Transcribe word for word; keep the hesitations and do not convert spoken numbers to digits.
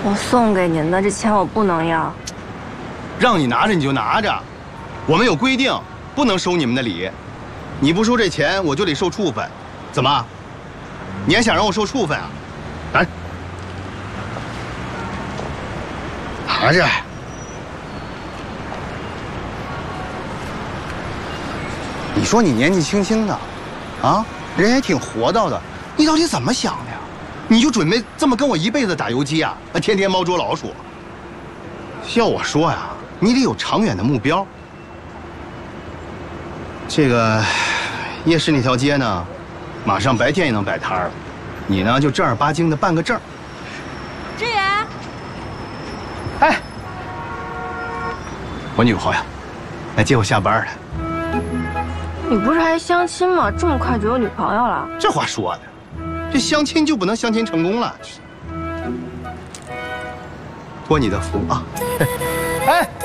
我送给您的这钱我不能要。 让你拿着你就拿着，我们有规定，不能收你们的礼。你不收这钱，我就得受处分。怎么？你还想让我受处分啊？来，拿着。你说你年纪轻轻的，啊，人也挺活到的，你到底怎么想的呀？你就准备这么跟我一辈子打游击啊？天天猫捉老鼠？要我说呀，你得有长远的目标。这个夜市那条街呢，马上白天也能摆摊了，你呢就正儿八经的办个证。 志远， 哎，我女朋友，来接我下班了。 你不是还相亲吗？这么快就有女朋友了？ 这话说的，这相亲就不能相亲成功了？托你的福啊！哎。